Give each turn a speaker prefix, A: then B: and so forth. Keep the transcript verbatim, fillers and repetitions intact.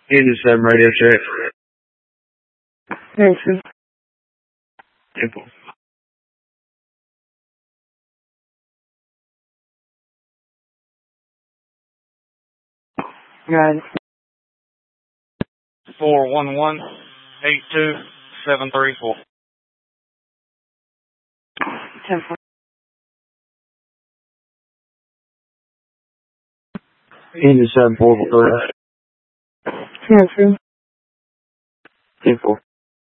A: Engine seven radio check.
B: Engine.
A: Simple.
B: Got it.
C: Four one one eight two seven three four.
B: Ten four.
A: Engine seven four four three.
B: Ten two.
A: Ten four.